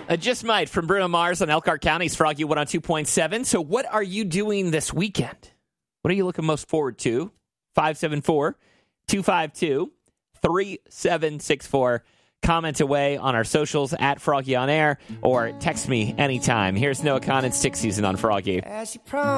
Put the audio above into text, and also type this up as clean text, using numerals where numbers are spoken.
Just might from Bruno Mars on Elkhart County's Froggy 102.7. So what are you doing this weekend? What are you looking most forward to? 574-252-3764. Comment away on our socials at Froggy on Air or text me anytime. Here's Noah Khan and Stick Season on Froggy.